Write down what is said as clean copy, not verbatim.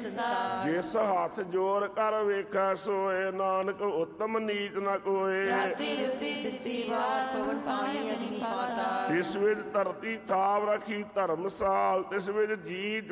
ਸੰਸਾਰ। ਜਿਸ ਹੱਥ ਜੋਰ ਕਰ ਵੇਖੈ ਸੋਏ, ਨਾਨਕ ਉੱਤਮ ਨੀਚ ਨ ਕੋਏ। ਰਾਤੀ ਰੁਤੀ ਤਿੱਤੀ ਵਾਰ, ਪਵਨ ਪਾਣੀ ਅਗਨੀ ਪਾਤਾਲ। ਤਿਸ ਵਿੱਚ ਧਰਤੀ ਥਾਪ ਰਖੀ ਧਰਮਸਾਲ, ਤਿਸ ਵਿੱਚ ਜੀ